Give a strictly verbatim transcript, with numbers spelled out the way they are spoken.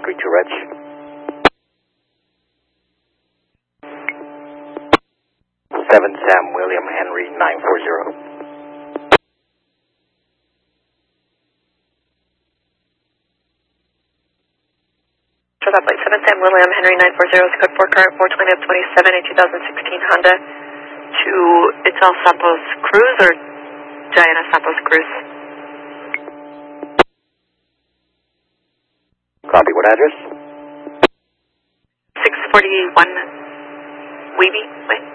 three two Reg. seven Sam William Henry nine four zero. For that flight seven Sam William Henry nine four zero, code four current four twenty of twenty-seven, a two thousand sixteen Honda to Ital Santos Cruz or Diana Santos Cruz. Copy, what address? six forty-one Weeby Way.